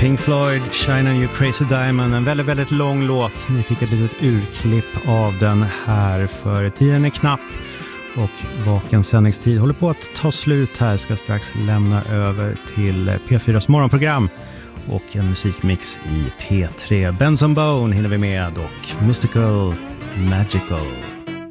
Pink Floyd, Shine on You Crazy Diamond, en väldigt, väldigt lång låt. Ni fick ett litet urklipp av den här, för tiden är knapp och Vakens sändningstid håller på att ta slut här. Ska strax lämna över till P4s morgonprogram och en musikmix i P3. Benson Bone hinner vi med och Mystical Magical.